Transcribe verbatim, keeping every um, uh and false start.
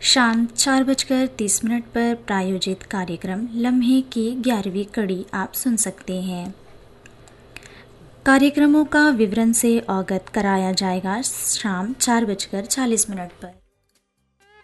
शाम चार बजकर तीस मिनट पर प्रायोजित कार्यक्रम लम्हे की ग्यारहवीं कड़ी आप सुन सकते हैं। कार्यक्रमों का विवरण से अवगत कराया जाएगा शाम चार बजकर चालीस मिनट पर।